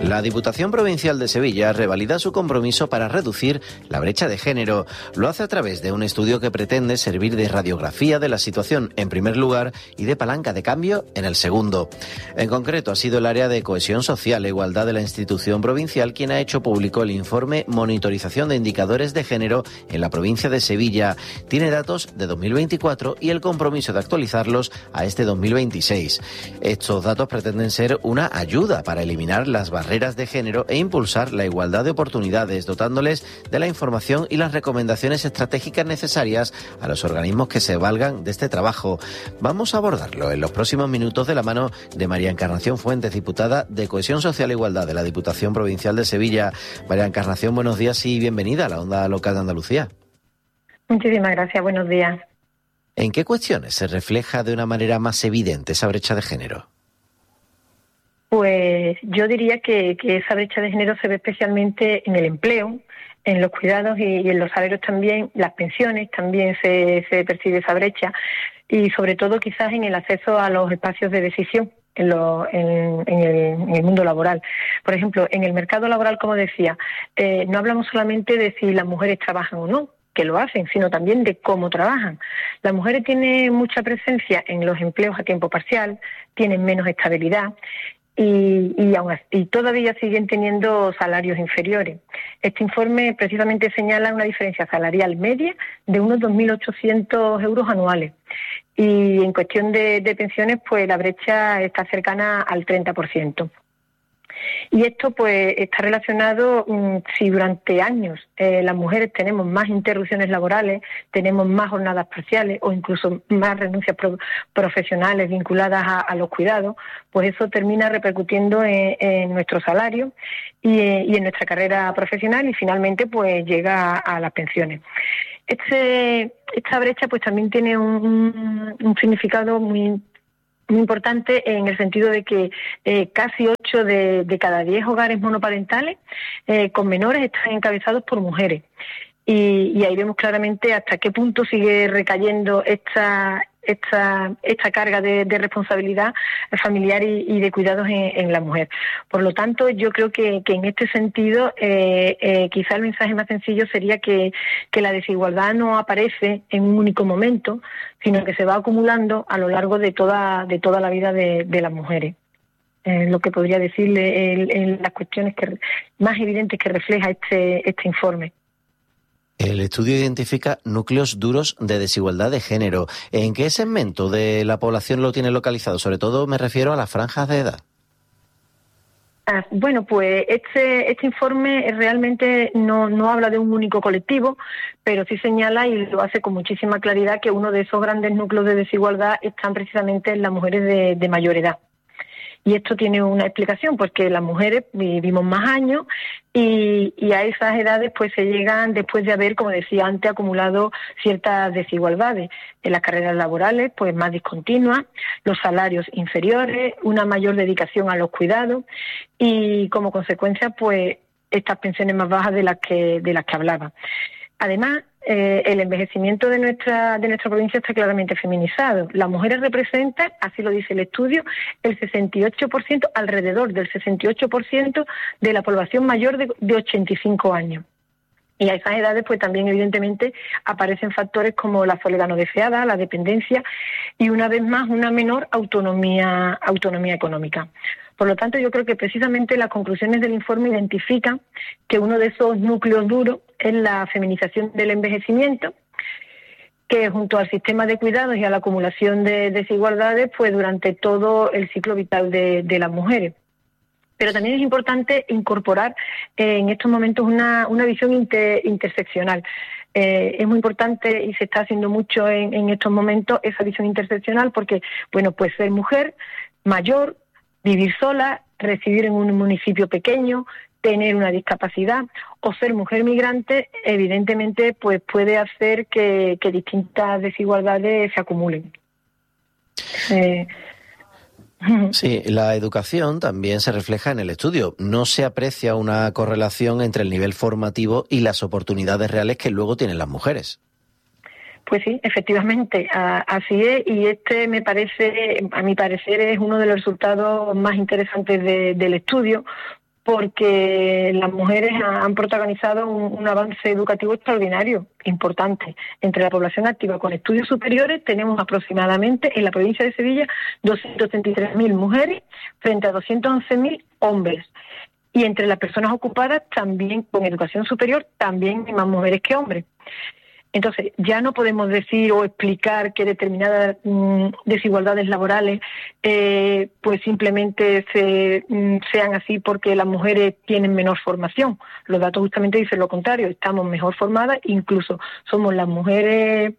La Diputación Provincial de Sevilla revalida su compromiso para reducir la brecha de género. Lo hace a través de un estudio que pretende servir de radiografía de la situación en primer lugar y de palanca de cambio en el segundo. En concreto, ha sido el área de cohesión social e igualdad de la institución provincial quien ha hecho público el informe Monitorización de Indicadores de Género en la provincia de Sevilla. Tiene datos de 2024 y el compromiso de actualizarlos a este 2026. Estos datos pretenden ser una ayuda para eliminar las barreras de género e impulsar la igualdad de oportunidades, dotándoles de la información y las recomendaciones estratégicas necesarias a los organismos que se valgan de este trabajo. Vamos a abordarlo en los próximos minutos de la mano de María Encarnación Fuentes, diputada de Cohesión Social e Igualdad de la Diputación Provincial de Sevilla. María Encarnación, buenos días y bienvenida a la Onda Local de Andalucía. Muchísimas gracias, buenos días. ¿En qué cuestiones se refleja de una manera más evidente esa brecha de género? Pues yo diría que esa brecha de género se ve especialmente en el empleo, en los cuidados y en los salarios también, las pensiones también se percibe esa brecha y sobre todo quizás en el acceso a los espacios de decisión en el mundo laboral. Por ejemplo, en el mercado laboral, como decía, no hablamos solamente de si las mujeres trabajan o no, que lo hacen, sino también de cómo trabajan. Las mujeres tienen mucha presencia en los empleos a tiempo parcial, tienen menos estabilidad y todavía siguen teniendo salarios inferiores. Este informe precisamente señala una diferencia salarial media de unos 2.800 euros anuales. Y en cuestión de pensiones, pues la brecha está cercana al 30%. Y esto pues está relacionado, si durante años las mujeres tenemos más interrupciones laborales, tenemos más jornadas parciales o incluso más renuncias profesionales vinculadas a los cuidados, pues eso termina repercutiendo en nuestro salario y en nuestra carrera profesional y finalmente pues llega a las pensiones. Esta brecha pues también tiene un significado muy importante en el sentido de que casi 8 de cada 10 hogares monoparentales con menores están encabezados por mujeres. Y ahí vemos claramente hasta qué punto sigue recayendo esta carga de responsabilidad familiar y de cuidados en la mujer. Por lo tanto, yo creo que en este sentido quizá el mensaje más sencillo sería que la desigualdad no aparece en un único momento, sino que se va acumulando a lo largo de toda la vida de las mujeres. Lo que podría decirle en las cuestiones más evidentes que refleja este informe. El estudio identifica núcleos duros de desigualdad de género. ¿En qué segmento de la población lo tiene localizado? Sobre todo me refiero a las franjas de edad. Bueno, pues este informe realmente no habla de un único colectivo, pero sí señala y lo hace con muchísima claridad que uno de esos grandes núcleos de desigualdad están precisamente en las mujeres de mayor edad. Y esto tiene una explicación, porque las mujeres vivimos más años y a esas edades pues se llegan después de haber, como decía antes, acumulado ciertas desigualdades. En las carreras laborales pues más discontinuas, los salarios inferiores, una mayor dedicación a los cuidados y como consecuencia pues estas pensiones más bajas de las que hablaba. Además, el envejecimiento de nuestra provincia está claramente feminizado. Las mujeres representan, así lo dice el estudio, el 68%, alrededor del 68% de la población mayor de 85 años. Y a esas edades, pues también evidentemente aparecen factores como la soledad no deseada, la dependencia y una vez más una menor autonomía económica. Por lo tanto, yo creo que precisamente las conclusiones del informe identifican que uno de esos núcleos duros es la feminización del envejecimiento, que junto al sistema de cuidados y a la acumulación de desigualdades, pues durante todo el ciclo vital de las mujeres. Pero también es importante incorporar en estos momentos una visión interseccional. Es muy importante y se está haciendo mucho en estos momentos esa visión interseccional porque, bueno, pues ser mujer, mayor, vivir sola, residir en un municipio pequeño, tener una discapacidad o ser mujer migrante, evidentemente pues puede hacer que distintas desigualdades se acumulen. Sí, la educación también se refleja en el estudio. No se aprecia una correlación entre el nivel formativo y las oportunidades reales que luego tienen las mujeres. Pues sí, efectivamente, así es, y a mi parecer, es uno de los resultados más interesantes del estudio, porque las mujeres han protagonizado un avance educativo extraordinario, importante. Entre la población activa con estudios superiores tenemos aproximadamente en la provincia de Sevilla 233.000 mujeres frente a 211.000 hombres. Y entre las personas ocupadas también con educación superior también hay más mujeres que hombres. Entonces, ya no podemos decir o explicar que determinadas desigualdades laborales pues simplemente sean así porque las mujeres tienen menor formación. Los datos justamente dicen lo contrario, estamos mejor formadas, incluso somos las mujeres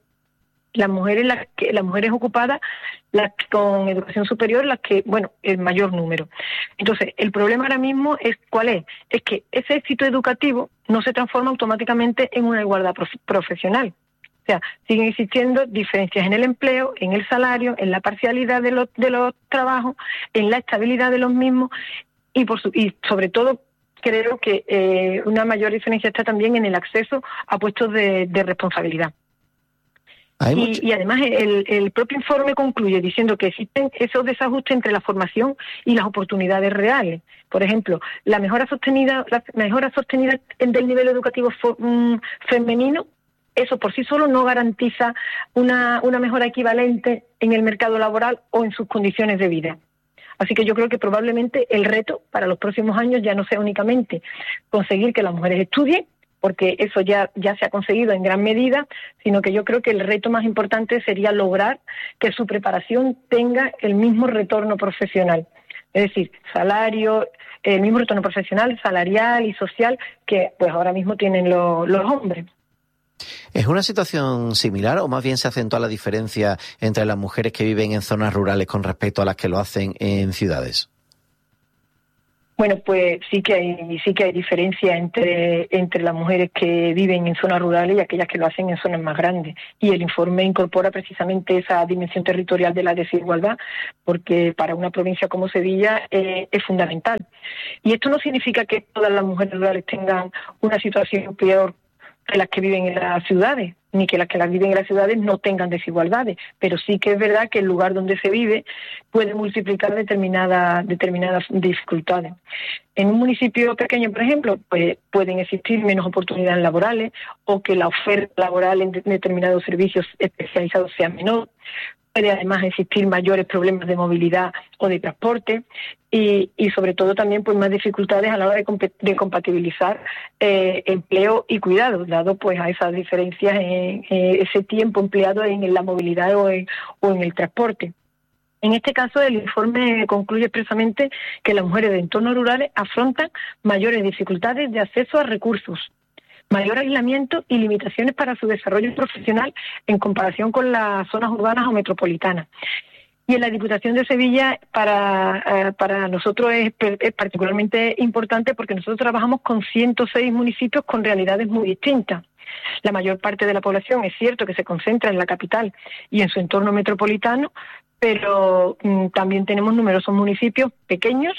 ocupadas, las con educación superior, las que, bueno, el mayor número. Entonces, el problema ahora mismo ¿cuál es? Es que ese éxito educativo no se transforma automáticamente en una igualdad profesional. O sea, siguen existiendo diferencias en el empleo, en el salario, en la parcialidad de los trabajos, en la estabilidad de los mismos y sobre todo creo que una mayor diferencia está también en el acceso a puestos de responsabilidad. Y además el propio informe concluye diciendo que existen esos desajustes entre la formación y las oportunidades reales. Por ejemplo, la mejora sostenida del nivel educativo femenino, eso por sí solo no garantiza una mejora equivalente en el mercado laboral o en sus condiciones de vida. Así que yo creo que probablemente el reto para los próximos años ya no sea únicamente conseguir que las mujeres estudien, porque eso ya se ha conseguido en gran medida, sino que yo creo que el reto más importante sería lograr que su preparación tenga el mismo retorno profesional. Es decir, el mismo retorno profesional, salarial y social que pues ahora mismo tienen los hombres. ¿Es una situación similar o más bien se acentúa la diferencia entre las mujeres que viven en zonas rurales con respecto a las que lo hacen en ciudades? Bueno, pues sí que hay diferencia entre las mujeres que viven en zonas rurales y aquellas que lo hacen en zonas más grandes. Y el informe incorpora precisamente esa dimensión territorial de la desigualdad, porque para una provincia como Sevilla es fundamental. Y esto no significa que todas las mujeres rurales tengan una situación peor que las que viven en las ciudades, ni que las viven en las ciudades no tengan desigualdades, pero sí que es verdad que el lugar donde se vive puede multiplicar determinadas dificultades. En un municipio pequeño, por ejemplo, pues pueden existir menos oportunidades laborales o que la oferta laboral en determinados servicios especializados sea menor. Puede además existir mayores problemas de movilidad o de transporte y sobre todo también pues más dificultades a la hora de compatibilizar empleo y cuidado, dado pues a esas diferencias en ese tiempo empleado en la movilidad o en el transporte. En este caso, el informe concluye expresamente que las mujeres de entornos rurales afrontan mayores dificultades de acceso a recursos, mayor aislamiento y limitaciones para su desarrollo profesional en comparación con las zonas urbanas o metropolitanas. Y en la Diputación de Sevilla para nosotros es particularmente importante porque nosotros trabajamos con 106 municipios con realidades muy distintas. La mayor parte de la población es cierto que se concentra en la capital y en su entorno metropolitano, pero también tenemos numerosos municipios pequeños,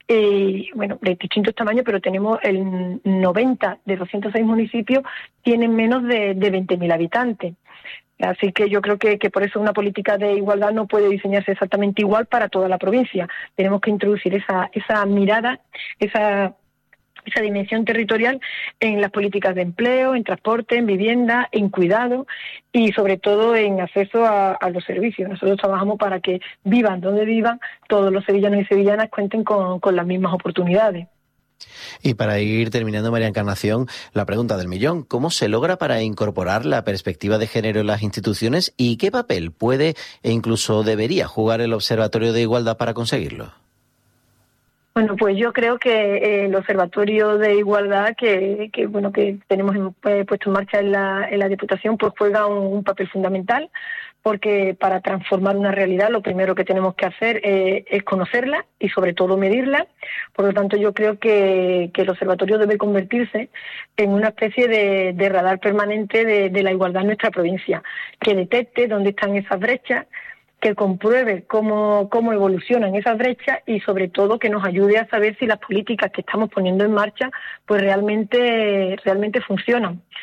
de distintos tamaños, pero tenemos el 90 de 206 municipios tienen menos de 20.000 habitantes. Así que yo creo que por eso una política de igualdad no puede diseñarse exactamente igual para toda la provincia. Tenemos que introducir esa mirada, esa dimensión territorial en las políticas de empleo, en transporte, en vivienda, en cuidado y sobre todo en acceso a los servicios. Nosotros trabajamos para que vivan donde vivan, todos los sevillanos y sevillanas cuenten con las mismas oportunidades. Y para ir terminando, María Encarnación, la pregunta del millón: ¿cómo se logra para incorporar la perspectiva de género en las instituciones y qué papel puede e incluso debería jugar el Observatorio de Igualdad para conseguirlo? Bueno, pues yo creo que el Observatorio de Igualdad que tenemos puesto en marcha en la Diputación pues juega un papel fundamental, porque para transformar una realidad lo primero que tenemos que hacer es conocerla y sobre todo medirla. Por lo tanto, yo creo que el Observatorio debe convertirse en una especie de radar permanente de la igualdad en nuestra provincia, que detecte dónde están esas brechas, que compruebe cómo evolucionan esas brechas y sobre todo que nos ayude a saber si las políticas que estamos poniendo en marcha pues realmente funcionan.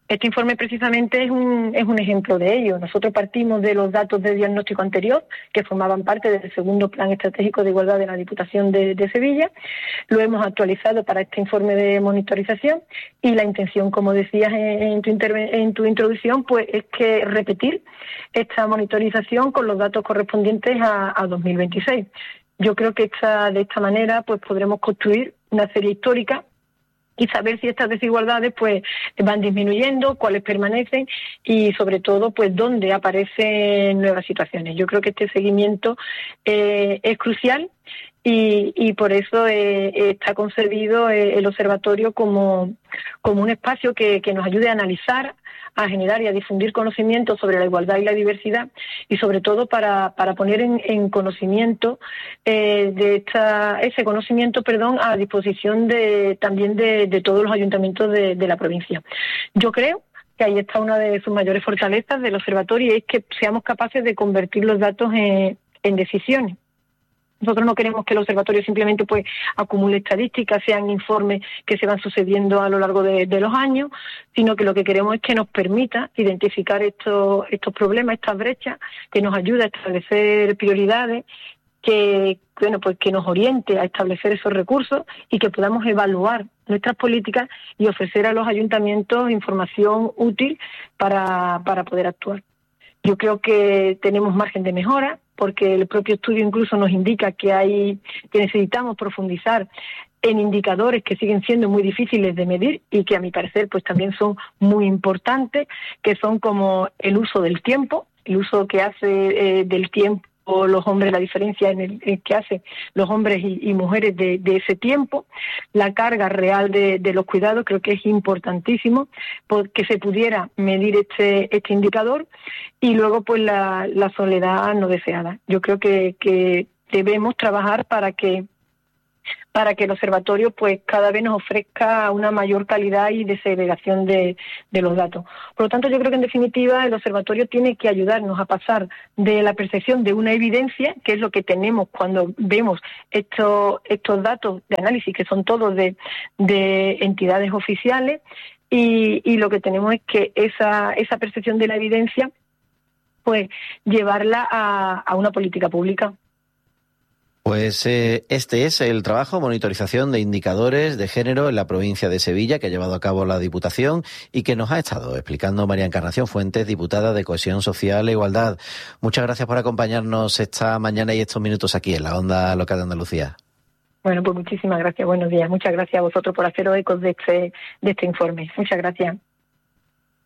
Este informe precisamente es un ejemplo de ello. Nosotros partimos de los datos de diagnóstico anterior, que formaban parte del segundo Plan Estratégico de Igualdad de la Diputación de Sevilla. Lo hemos actualizado para este informe de monitorización y la intención, como decías en tu introducción, pues es que repetir esta monitorización con los datos correspondientes a 2026. Yo creo que de esta manera pues podremos construir una serie histórica y saber si estas desigualdades pues van disminuyendo, cuáles permanecen y sobre todo pues dónde aparecen nuevas situaciones. Yo creo que este seguimiento es crucial y por eso está concebido el observatorio como un espacio que nos ayude a analizar, a generar y a difundir conocimientos sobre la igualdad y la diversidad y sobre todo para poner en conocimiento ese conocimiento a disposición también de todos los ayuntamientos de la provincia. Yo creo que ahí está una de sus mayores fortalezas del observatorio y es que seamos capaces de convertir los datos en decisiones. Nosotros no queremos que el observatorio simplemente pues acumule estadísticas, sean informes que se van sucediendo a lo largo de los años, sino que lo que queremos es que nos permita identificar estos problemas, estas brechas, que nos ayude a establecer prioridades, que nos oriente a establecer esos recursos y que podamos evaluar nuestras políticas y ofrecer a los ayuntamientos información útil para poder actuar. Yo creo que tenemos margen de mejora, porque el propio estudio incluso nos indica que necesitamos profundizar en indicadores que siguen siendo muy difíciles de medir y que a mi parecer pues también son muy importantes, que son como el uso del tiempo, el uso que hace del tiempo los hombres, la diferencia en el que hacen los hombres y mujeres de ese tiempo, la carga real de los cuidados. Creo que es importantísimo que se pudiera medir este indicador y luego pues la soledad no deseada. Yo creo que debemos trabajar para que el observatorio pues cada vez nos ofrezca una mayor calidad y desagregación de los datos. Por lo tanto, yo creo que en definitiva el observatorio tiene que ayudarnos a pasar de la percepción de una evidencia, que es lo que tenemos cuando vemos estos datos de análisis, que son todos de entidades oficiales, y lo que tenemos es que esa percepción de la evidencia pues llevarla a una política pública. Pues este es el trabajo, monitorización de indicadores de género en la provincia de Sevilla que ha llevado a cabo la Diputación y que nos ha estado explicando María Encarnación Fuentes, diputada de Cohesión Social e Igualdad. Muchas gracias por acompañarnos esta mañana y estos minutos aquí en la Onda Local de Andalucía. Bueno, pues muchísimas gracias. Buenos días. Muchas gracias a vosotros por haceros eco de este informe. Muchas gracias.